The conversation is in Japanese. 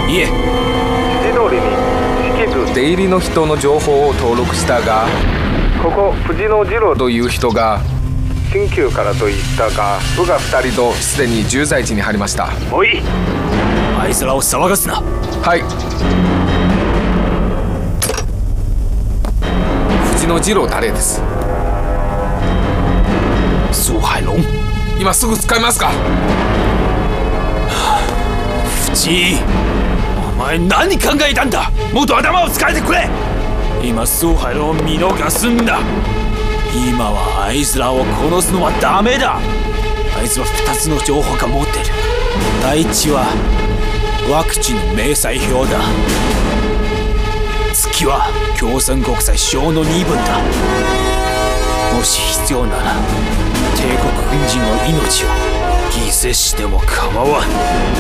いえ、 指示通りに式図出入りの人の情報を登録したが、 ここ藤野次郎という人が新旧からと言ったが、 部下2人とすでに重罪地に入りました。 もういい。あいつらを騒がすな。 はい。藤野次郎誰です？ 苏海龙。 今すぐ使いますか？ 藤井、お前何考えたんだ。もっと頭を使えてくれ。今蘇海龍を見逃すんだ。今はあいつらを殺すのはダメだ。あいつは2つの情報が持ってる。第一はワクチンの明細表だ。月は共産国際小の2分だ。もし必要なら帝国軍人の命を犠牲しても構わん。